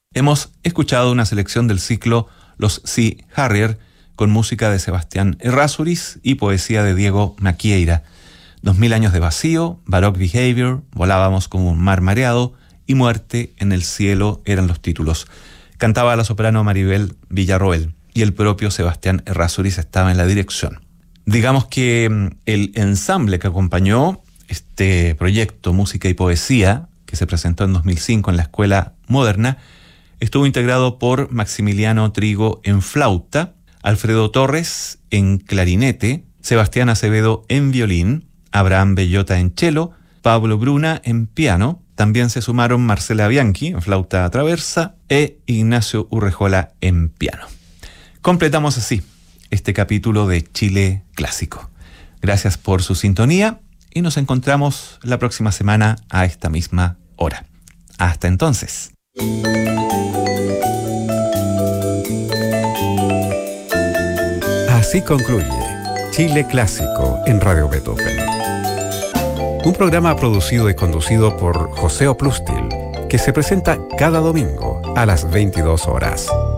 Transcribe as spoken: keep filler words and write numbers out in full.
Hemos escuchado una selección del ciclo Los Sea Harrier con música de Sebastián Errázuriz y poesía de Diego Maquieira. Dos mil años de vacío, Baroque Behavior, Volábamos como un mar mareado y Muerte en el cielo eran los títulos. Cantaba la soprano Maribel Villarroel y el propio Sebastián Errázuriz estaba en la dirección. Digamos que el ensamble que acompañó este proyecto Música y Poesía, que se presentó en dos mil cinco en la Escuela Moderna, estuvo integrado por Maximiliano Trigo en flauta, Alfredo Torres en clarinete, Sebastián Acevedo en violín, Abraham Bellota en cello, Pablo Bruna en piano. También se sumaron Marcela Bianchi en flauta traversa e Ignacio Urrejola en piano. Completamos así este capítulo de Chile Clásico. Gracias por su sintonía y nos encontramos la próxima semana a esta misma hora. Hasta entonces. Así concluye Chile Clásico en Radio Beethoven. Un programa producido y conducido por José Oplustil, que se presenta cada domingo a las veintidós horas.